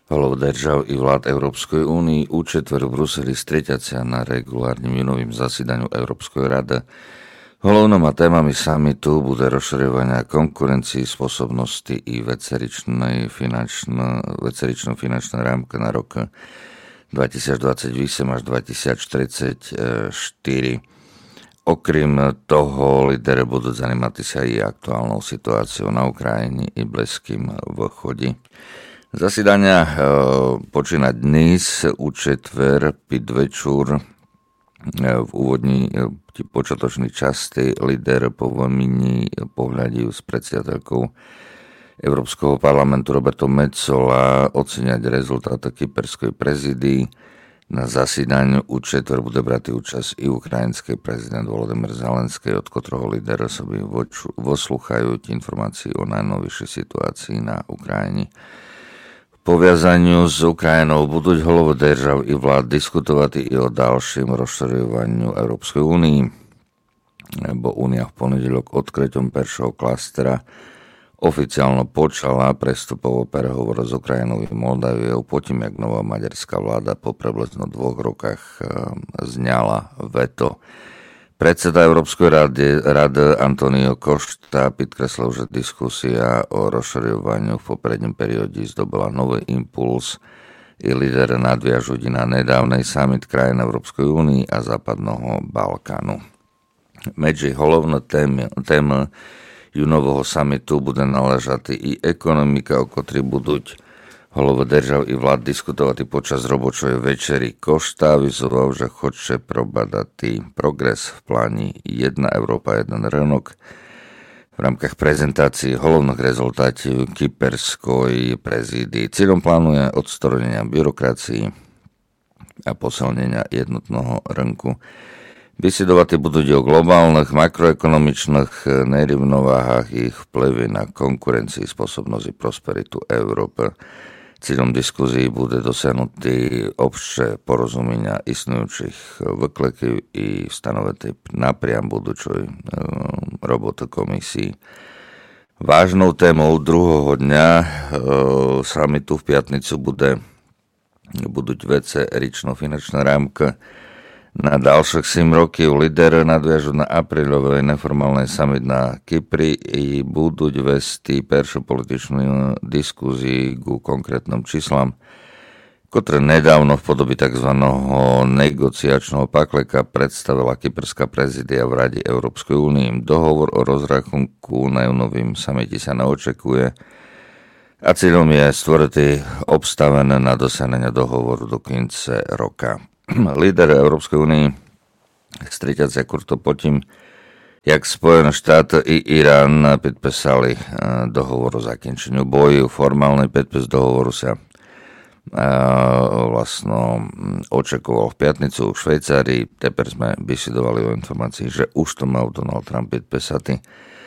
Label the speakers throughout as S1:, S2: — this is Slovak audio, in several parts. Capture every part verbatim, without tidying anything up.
S1: Hlav držav i vlád Európskej únii u četver v Bruseli strieťať sa na regulárnym junovým zasedaniu Európskej rady. Hlavnými témami samitu bude rozširovanie konkurencii, sposobnosti i veceričnej finančná rámka na rok dvetisícdvadsaťosem až dvetisíctridsaťštyri. Okrem toho lideri budú zajímať sa i aktuálnou situáciou na Ukrajine i Blízkym východe. Zasedania e, počína dnes u četver pід večer e, v úvodní e, počiatočný časti líder povomíní pohľadí s predsiadateľkou Európskeho parlamentu Robertou Metsola oceniať rezultáty kyperskej prezídii. Na zasedaniu u četver bude brať účasť i ukrajinský prezident Volodymyr Zelenský, od ktorého líder sobi voslúchajú informácií o najnovšej situácii na Ukrajine. Poviazaniu s Ukrajinou budú hlavy držav i vlád diskutovať i o ďalším rozširovaní Európskej únii, bo Únia v ponedeľok odkryťom prvého klastera oficiálne počala prestupový prehovor s Ukrajinou i Moldaviou, potom jak nová maďarská vláda po približno dvoch rokách zňala veto. Predseda Európskej rady, rady Antonio Costa podkreslil, že diskusia o rozširovaní v popredním perióde zdobila nový impuls i líder nadviažú na nedávnej summit krajín Európskej únie a Západného Balkánu. Medzi hlavné témy, témy junového summitu bude naležať i ekonomika, o ktorej budú hlavy držav i vlád diskutovať počas robočej večeri. Costa avizoval, že chce probadať progres v pláni Jedna Európa, jeden rynok v rámkach prezentácií hlavných rezultátov kyperskej prezídii. Cieľom plánu je odstranenia byrokracii a posilnenia jednotného rynku. Vysedovať budú o globálnych makroekonomičných nerovnováhách ich vplyvy na konkurencii, spôsobnosť i prosperitu Európy. Cieľom diskuzí bude dosiahnutý obšie porozumenia istujúcich vyklekov i stanovený napriam budúčoj e, roboty komisii. Vážnou témou druhého dňa e, samitu v piatnicu bude budúť vece rično finančná rámka. Na ďalších sedem rokov líder nadviažu na apríľovej neformálnej summit na Kypri i budú vesti peršiu političnú diskuzii ku konkrétnym číslam, ktoré nedávno v podobe tzv. Negociačného pakleka predstavila kyperská prezídia v Rade Európskej únie. Dohovor o rozrachunku na junovým samite sa neočekuje a cieľom je stvoriť obstavené na dosiahnenie dohovoru do konca roka. Líder Európskej únie strieťať sa kurto potím, jak Spojené štáty i Irán podpísali dohovor o zakončeniu boju. Formálny podpis dohovoru sa vlastne očakoval v piatnicu v Švajcarii. Teper sme vysidovali o informácii, že už to mal Donald Trump podpísať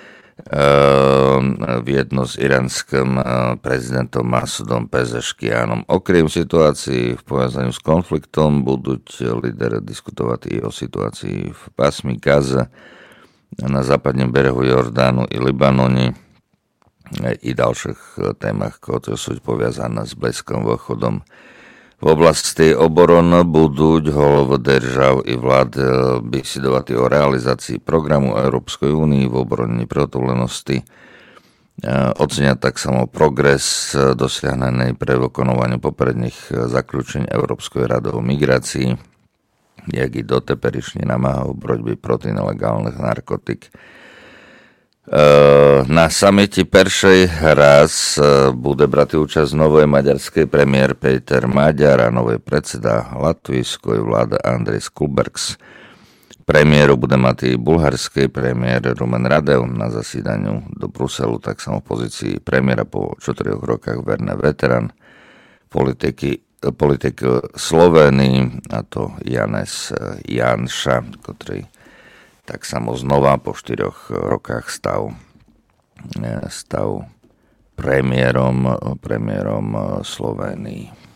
S1: v jedno s iránskym prezidentom Masudom Pezeškianom. Okrem situácií v poviazaní s konfliktom budú líderi diskutovať i o situácii v pásmi Gaza, na západnom brehu Jordánu i Libanone i ďalších témach, ktoré sú poviazané s Blízkym východom. V oblasti obrany budú hlavy držav i vlád vysidovať o realizácii programu Európskej únie v obrane prihotovenosti. Ocenia tak samo progres dosiahnený pre vykonávanie popredných zaklúčení Európskej rady o migrácii, jak i doteperične namáha o borotbe proti nelegálnych narkotik. Na samite peršej raz bude brať účasť novej maďarskej premiér Peter Maďar a nový predseda latvijskej vlády Andris Kulbergs. Premiéru bude mať i bulharský premiér Rumen Radev. Na zasedaniu do Bruselu tak samo v pozícii premiéra po štyroch rokách verný veterán politiky, politiky Slovenii, a to Janez Janša, ktorý tak samo znova po štyroch rokách stav, stav premiérom, premiérom Slovenii.